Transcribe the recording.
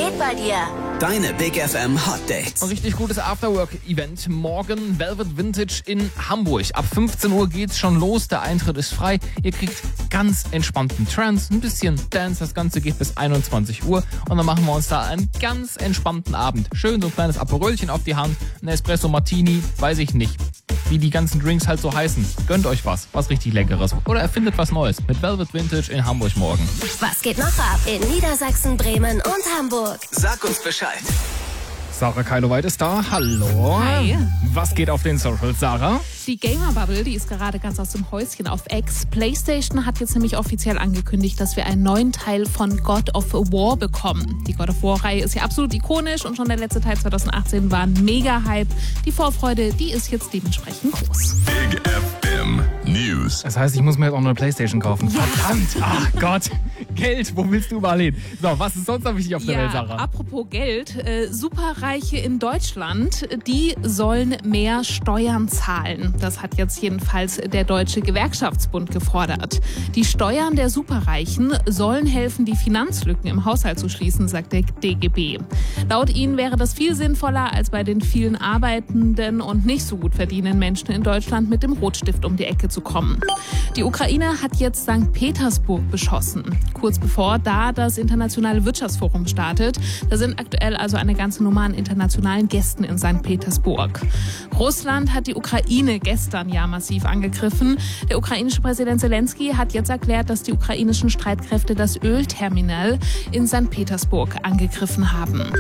geht bei dir? Deine Big FM Hot Dates. Ein richtig gutes Afterwork-Event. Morgen Velvet Vintage in Hamburg. Ab 15 Uhr geht's schon los. Der Eintritt ist frei. Ihr kriegt ganz entspannten Trance, ein bisschen Dance. Das Ganze geht bis 21 Uhr. Und dann machen wir uns da einen ganz entspannten Abend. Schön so ein kleines Aperolchen auf die Hand. Ein Espresso Martini, weiß ich nicht, wie die ganzen Drinks halt so heißen. Gönnt euch was richtig Leckeres. Oder erfindet was Neues mit Velvet Vintage in Hamburg morgen. Was geht noch ab in Niedersachsen, Bremen und Hamburg? Sag uns Bescheid. Sarah Keiloweit ist da. Hallo. Hi. Was geht auf den Socials, Sarah? Die Gamer-Bubble, die ist gerade ganz aus dem Häuschen auf X. PlayStation hat jetzt nämlich offiziell angekündigt, dass wir einen neuen Teil von God of War bekommen. Die God of War-Reihe ist ja absolut ikonisch und schon der letzte Teil 2018 war ein Mega-Hype. Die Vorfreude, die ist jetzt dementsprechend groß. Big FM News. Das heißt, ich muss mir jetzt auch noch eine Playstation kaufen. Verdammt! Ach Gott! Geld, wo willst du überall hin? So, was ist sonst noch wichtig auf der Welt, Sarah? Apropos Geld, Superreiche in Deutschland, die sollen mehr Steuern zahlen. Das hat jetzt jedenfalls der Deutsche Gewerkschaftsbund gefordert. Die Steuern der Superreichen sollen helfen, die Finanzlücken im Haushalt zu schließen, sagt der DGB. Laut ihnen wäre das viel sinnvoller, als bei den vielen arbeitenden und nicht so gut verdienenden Menschen in Deutschland mit dem Rotstift um die Ecke zu kommen. Die Ukraine hat jetzt St. Petersburg beschossen. Kurz bevor da das internationale Wirtschaftsforum startet. Da sind aktuell also eine ganze Nummer an internationalen Gästen in St. Petersburg. Russland hat die Ukraine gestern ja massiv angegriffen. Der ukrainische Präsident Zelensky hat jetzt erklärt, dass die ukrainischen Streitkräfte das Ölterminal in St. Petersburg angegriffen haben.